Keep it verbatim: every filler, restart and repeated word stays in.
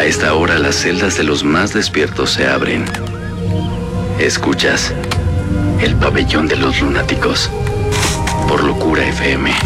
A esta hora las celdas de los más despiertos se abren. Escuchas El Pabellón de los Lunáticos por Locura F M.